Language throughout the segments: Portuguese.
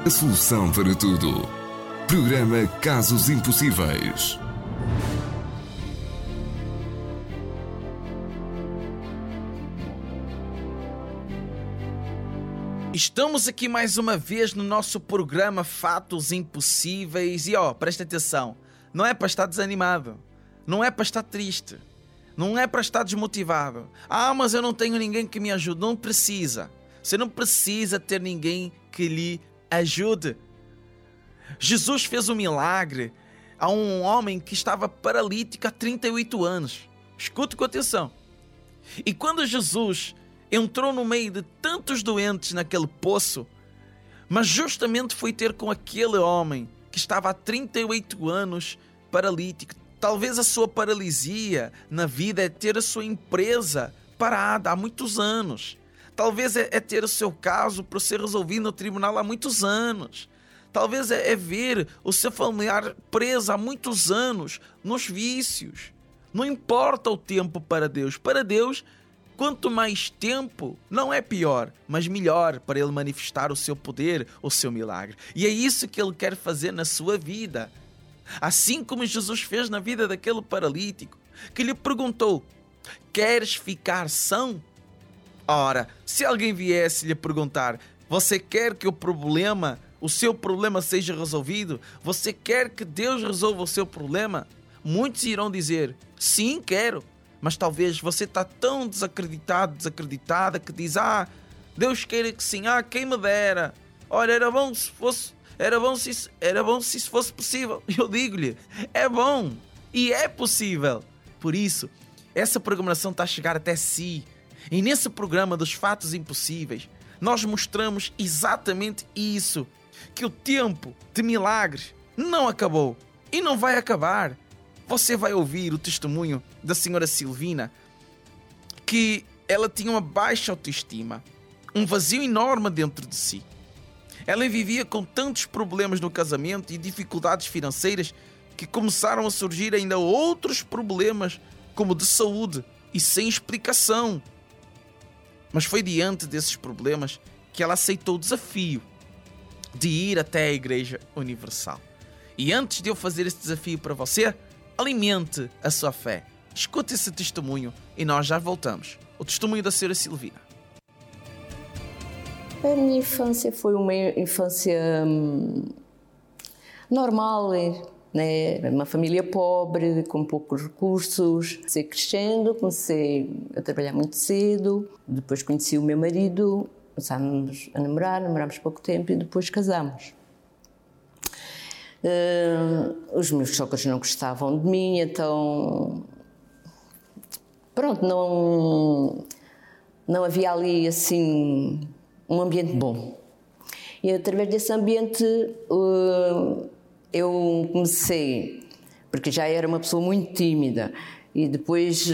A solução para tudo. Programa Casos Impossíveis. Estamos aqui mais uma vez no nosso programa Fatos Impossíveis e presta atenção, não é para estar desanimado, não é para estar triste, não é para estar desmotivado. Mas eu não tenho ninguém que me ajude. Não precisa, você não precisa ter ninguém que lhe ajude. Jesus fez um milagre a um homem que estava paralítico há 38 anos. Escute com atenção. E quando Jesus entrou no meio de tantos doentes naquele poço, mas justamente foi ter com aquele homem que estava há 38 anos paralítico. Talvez a sua paralisia na vida é ter a sua empresa parada há muitos anos. Talvez é ter o seu caso para ser resolvido no tribunal há muitos anos. Talvez é ver o seu familiar preso há muitos anos nos vícios. Não importa o tempo para Deus. Para Deus, quanto mais tempo, não é pior, mas melhor para Ele manifestar o seu poder, o seu milagre. E é isso que Ele quer fazer na sua vida. Assim como Jesus fez na vida daquele paralítico, que lhe perguntou: queres ficar são? Ora, se alguém viesse lhe perguntar: você quer que o seu problema seja resolvido? Você quer que Deus resolva o seu problema? Muitos irão dizer: sim, quero. Mas talvez você está tão desacreditada, que diz: Deus queira que sim, quem me dera. Olha, era bom se isso fosse possível. Eu digo-lhe, é bom e é possível. Por isso, essa programação está a chegar até si. E nesse programa dos Fatos Impossíveis, nós mostramos exatamente isso, que o tempo de milagres não acabou e não vai acabar. Você vai ouvir o testemunho da senhora Silvina, que ela tinha uma baixa autoestima, um vazio enorme dentro de si. Ela vivia com tantos problemas no casamento e dificuldades financeiras que começaram a surgir ainda outros problemas, como de saúde e sem explicação. Mas foi diante desses problemas que ela aceitou o desafio de ir até a Igreja Universal. E antes de eu fazer esse desafio para você, alimente a sua fé. Escute esse testemunho e nós já voltamos. O testemunho da senhora Silvina. A minha infância foi uma infância normal, né? Uma família pobre, com poucos recursos. Comecei crescendo, comecei a trabalhar muito cedo. Depois conheci o meu marido, começámos a namorámos pouco tempo e depois casámos. Os meus sogros não gostavam de mim, então pronto, não havia ali assim um ambiente bom. E através desse ambiente eu comecei, porque já era uma pessoa muito tímida, e depois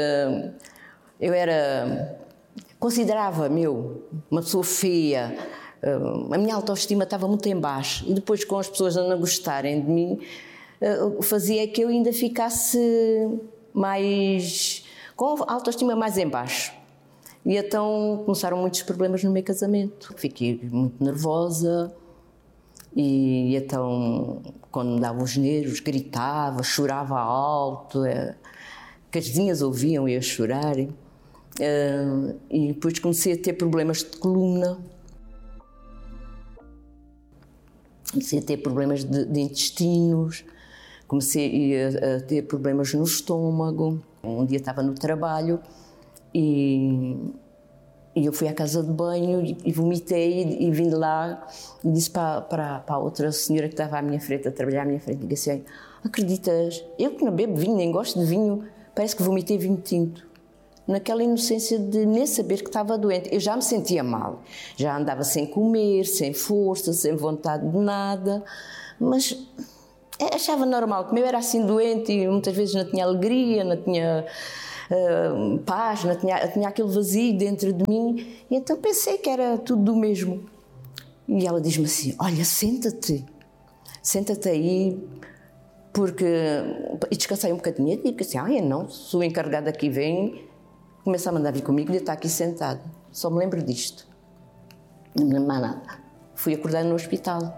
considerava-me uma pessoa feia. A minha autoestima estava muito em baixo, e depois, com as pessoas a não gostarem de mim, fazia que eu ainda ficasse com a autoestima mais em baixo. E então começaram muitos problemas no meu casamento. Fiquei muito nervosa e então, quando me davam os nervos, gritava, chorava alto, que as vizinhas ouviam eu chorar. E depois comecei a ter problemas de coluna. Comecei a ter problemas de intestinos, comecei a ter problemas no estômago. Um dia estava no trabalho e eu fui à casa de banho e vomitei e vim de lá e disse para a outra senhora que estava à minha frente, a trabalhar à minha frente, e disse assim: acreditas, eu que não bebo vinho, nem gosto de vinho, parece que vomitei vinho tinto. Naquela inocência de nem saber que estava doente. Eu já me sentia mal, já andava sem comer, sem força, sem vontade de nada, mas achava normal, como eu era assim doente e muitas vezes não tinha alegria, não tinha paz, não tinha aquele vazio dentro de mim, e então pensei que era tudo do mesmo. E ela diz-me assim: olha, senta-te aí, e descansei um bocadinho. E digo assim: eu não, se o encarregado aqui vem, começa a mandar vir comigo e está aqui sentado. Só me lembro disto. Não me lembro mais nada. fui acordada no hospital.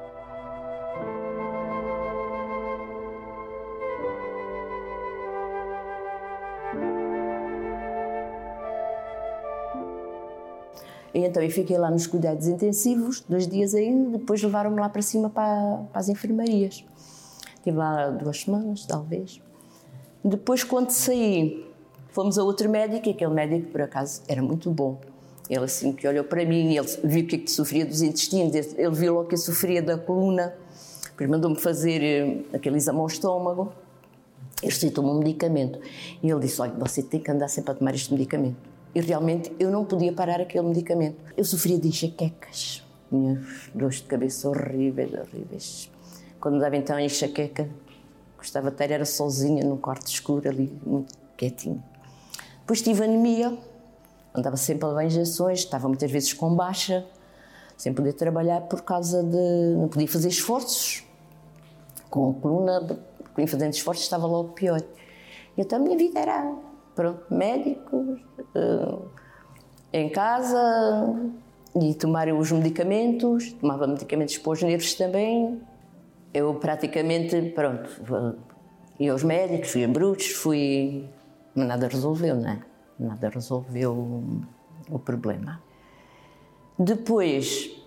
E então eu fiquei lá nos cuidados intensivos, 2 dias ainda, depois levaram-me lá para cima para as enfermarias. Estive lá 2 semanas, talvez. Depois, quando saí, fomos a outro médico, e aquele médico, por acaso, era muito bom. Ele assim que olhou para mim, ele viu que sofria dos intestinos, ele viu logo que eu sofria da coluna, depois mandou-me fazer aquele exame ao estômago, ele receitou-me um medicamento. E ele disse, olha, você tem que andar sempre a tomar este medicamento. E realmente eu não podia parar aquele medicamento. Eu sofria de enxaquecas, tinha dores de cabeça horríveis. Quando dava então a enxaqueca, gostava de estar, era sozinha num quarto escuro ali, muito quietinho. Depois tive anemia, andava sempre a levar injeções, estava muitas vezes com baixa, sem poder trabalhar por causa de... não podia fazer esforços. Com a coluna, fazendo esforços, estava logo pior. E então a minha vida era... pronto, médicos, em casa, e tomar os medicamentos, tomava medicamentos para os nervos também. Eu praticamente, pronto, ia aos médicos, fui a brutos, mas nada resolveu, não é? Nada resolveu o problema. Depois,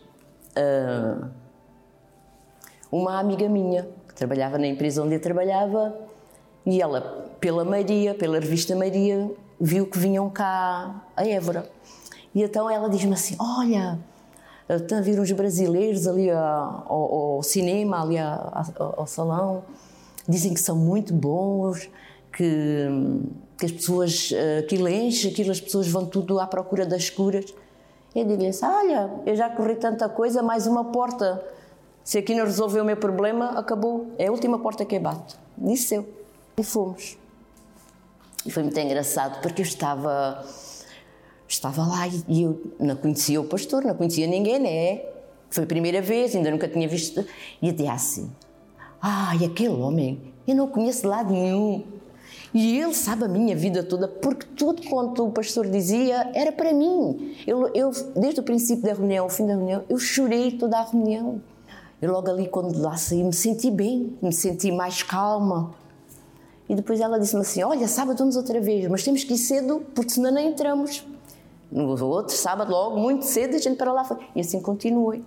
uma amiga minha, que trabalhava na empresa onde eu trabalhava, e ela, pela revista Maria, viu que vinham cá a Évora. E então ela diz-me assim, olha, estão a vir uns brasileiros ali ao cinema, ali ao salão, dizem que são muito bons, que as pessoas, aquilo enche, as pessoas vão tudo à procura das curas. Eu digo-lhe assim, olha, eu já corri tanta coisa, mais uma porta. Se aqui não resolveu o meu problema, acabou. É a última porta que eu bato. Disse eu. E fomos. E foi muito engraçado, porque eu estava lá e eu não conhecia o pastor, não conhecia ninguém, né? Foi a primeira vez, ainda nunca tinha visto. E eu dizia assim, e aquele homem, eu não conheço de lado nenhum. E ele sabe a minha vida toda, porque tudo quanto o pastor dizia era para mim. Eu, desde o princípio da reunião ao fim da reunião, eu chorei toda a reunião. Eu logo ali, quando lá saí, me senti bem, me senti mais calma. E depois ela disse-me assim, olha, sábado vamos outra vez, mas temos que ir cedo, porque senão não entramos. No outro sábado, logo, muito cedo, a gente para lá foi. E assim continuei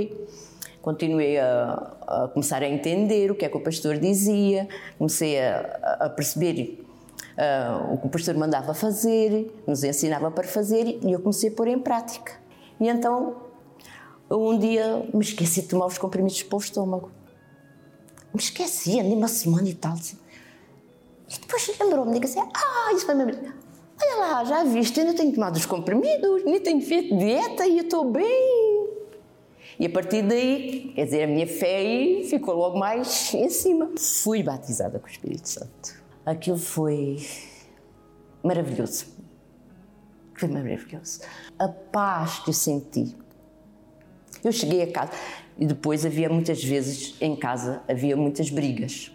a começar a entender o que é que o pastor dizia, comecei a perceber o que o pastor mandava fazer, nos ensinava para fazer, e eu comecei a pôr em prática. E então, um dia, me esqueci de tomar os comprimidos para o estômago. Me esqueci, andei uma semana e tal. E depois lembrou-me, digo assim, isso foi mesmo. Olha lá, já viste, eu não tenho tomado os comprimidos, nem tenho feito dieta e eu estou bem. E a partir daí, quer dizer, a minha fé aí ficou logo mais em cima. Fui batizada com o Espírito Santo. Aquilo foi maravilhoso. Foi maravilhoso. A paz que eu senti. Eu cheguei a casa e depois havia muitas vezes em casa, havia muitas brigas.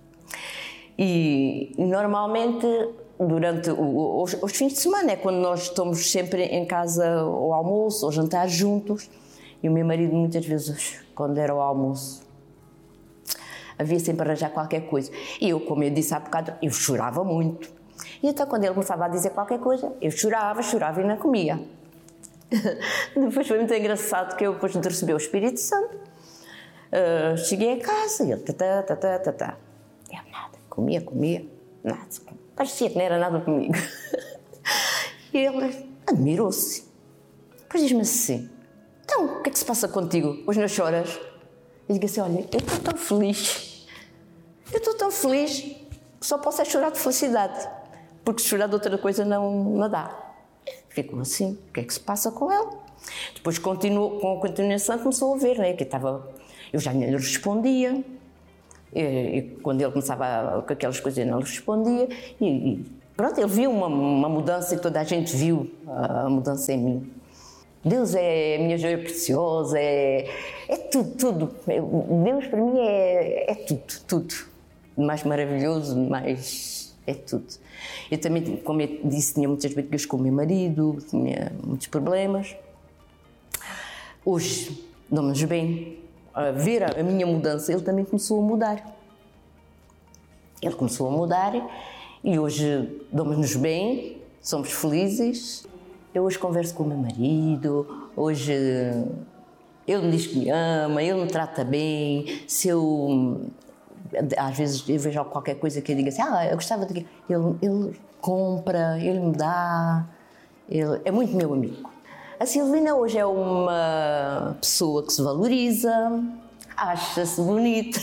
E normalmente durante os fins de semana é quando nós estamos sempre em casa ao almoço, ao jantar juntos. E o meu marido muitas vezes, quando era ao almoço, havia sempre a arranjar qualquer coisa. E eu, como eu disse há bocado, eu chorava muito. E então quando ele começava a dizer qualquer coisa, eu chorava e não comia. Depois foi muito engraçado que eu depois de receber o Espírito Santo, cheguei a casa e ele eu nada, comia, nada. Parecia que não era nada comigo. E ele admirou-se. Depois diz-me assim, então, o que é que se passa contigo? Hoje não choras? Eu digo assim, olha, eu estou tão feliz que só posso chorar de felicidade, porque chorar de outra coisa não dá. Ficou assim, o que é que se passa com ela? Depois com a continuação começou a ver, né, que eu já não lhe respondia, e quando ele começava com aquelas coisas eu não lhe respondia, e pronto, ele viu uma mudança e toda a gente viu a mudança em mim. Deus é a minha joia preciosa, é tudo. Deus para mim é tudo. Mais maravilhoso, mais é tudo. Eu também, como eu disse, tinha muitas brigas com o meu marido, tinha muitos problemas. Hoje damos bem. A ver a minha mudança, ele também começou a mudar. Ele começou a mudar e hoje damos-nos bem, somos felizes. Eu hoje converso com o meu marido, hoje ele me diz que me ama, ele me trata bem. Se eu, às vezes eu vejo qualquer coisa que eu diga assim, eu gostava de... Ele compra, ele me dá, ele é muito meu amigo. A Silvina hoje é uma pessoa que se valoriza, acha-se bonita,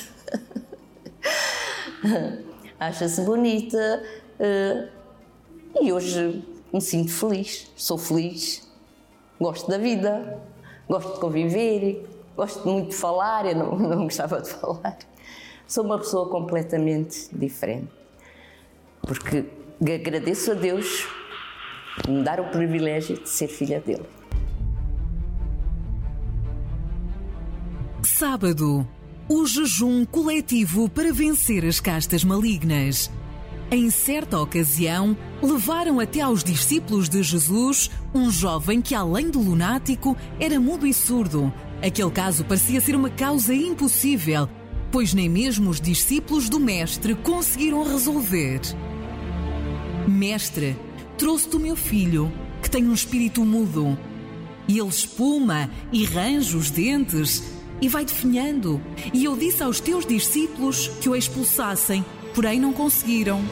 e hoje me sinto feliz, sou feliz, gosto da vida, gosto de conviver, gosto muito de falar, eu não gostava de falar. Sou uma pessoa completamente diferente, porque agradeço a Deus por me dar o privilégio de ser filha dele. Sábado, o jejum coletivo para vencer as castas malignas. Em certa ocasião, levaram até aos discípulos de Jesus um jovem que, além de lunático, era mudo e surdo. Aquele caso parecia ser uma causa impossível, pois nem mesmo os discípulos do Mestre conseguiram resolver. Mestre, trouxe-te o meu filho, que tem um espírito mudo. E ele espuma e range os dentes e vai definhando. E eu disse aos teus discípulos que o expulsassem, porém não conseguiram.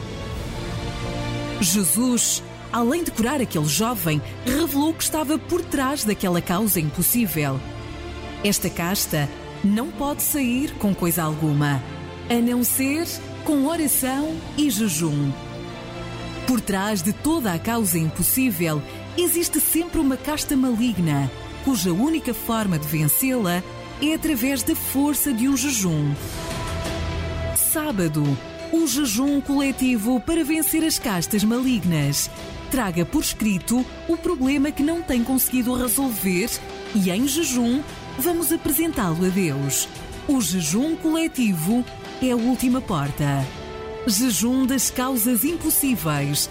Jesus, além de curar aquele jovem, revelou que estava por trás daquela causa impossível. Esta casta não pode sair com coisa alguma, a não ser com oração e jejum. Por trás de toda a causa impossível, existe sempre uma casta maligna, cuja única forma de vencê-la é através da força de um jejum. Sábado, o jejum coletivo para vencer as castas malignas. Traga por escrito o problema que não tem conseguido resolver e, em jejum, vamos apresentá-lo a Deus. O jejum coletivo é a última porta. Jejum das causas impossíveis.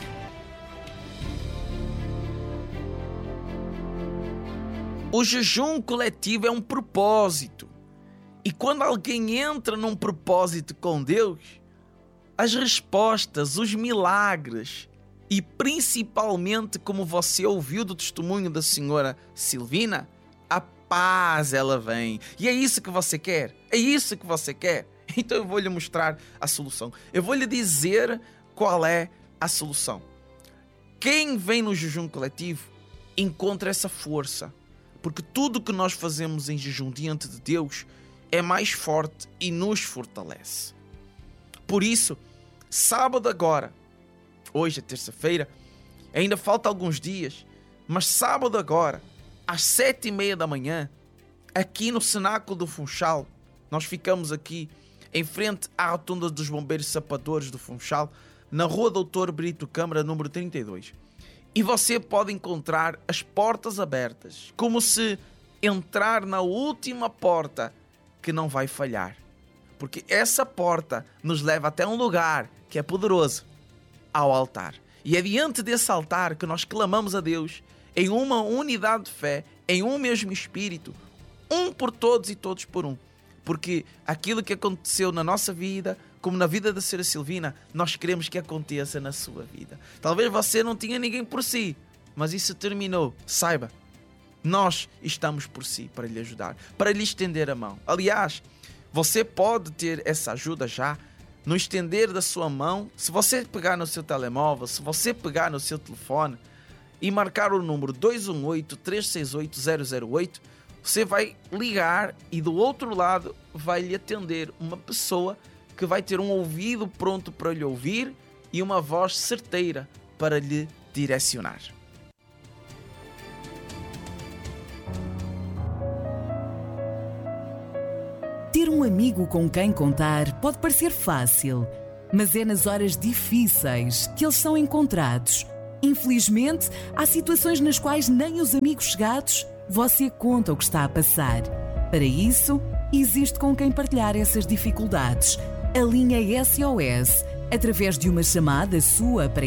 O jejum coletivo é um propósito. E quando alguém entra num propósito com Deus, as respostas, os milagres e principalmente, como você ouviu do testemunho da senhora Silvina, a paz ela vem. E é isso que você quer? É isso que você quer? Então eu vou lhe mostrar a solução. Eu vou lhe dizer qual é a solução. Quem vem no jejum coletivo encontra essa força. Porque tudo que nós fazemos em jejum diante de Deus é mais forte e nos fortalece. Por isso, sábado agora, hoje é terça-feira, ainda falta alguns dias, mas sábado agora, às 7h30 da manhã, aqui no Cenáculo do Funchal, nós ficamos aqui em frente à rotunda dos bombeiros sapadores do Funchal, na rua Doutor Brito Câmara, número 32. E você pode encontrar as portas abertas, como se entrar na última porta que não vai falhar. Porque essa porta nos leva até um lugar que é poderoso, ao altar. E é diante desse altar que nós clamamos a Deus em uma unidade de fé, em um mesmo Espírito, um por todos e todos por um. Porque aquilo que aconteceu na nossa vida, como na vida da senhora Silvina, nós queremos que aconteça na sua vida. Talvez você não tinha ninguém por si, mas isso terminou. Saiba, nós estamos por si para lhe ajudar, para lhe estender a mão. Aliás, você pode ter essa ajuda já no estender da sua mão. Se você pegar no seu telemóvel, se você pegar no seu telefone e marcar o número 218-368-008, você vai ligar e do outro lado vai lhe atender uma pessoa que vai ter um ouvido pronto para lhe ouvir e uma voz certeira para lhe direcionar. Ter um amigo com quem contar pode parecer fácil, mas é nas horas difíceis que eles são encontrados. Infelizmente, há situações nas quais nem os amigos chegados você conta o que está a passar. Para isso, existe com quem partilhar essas dificuldades. A linha SOS, através de uma chamada sua para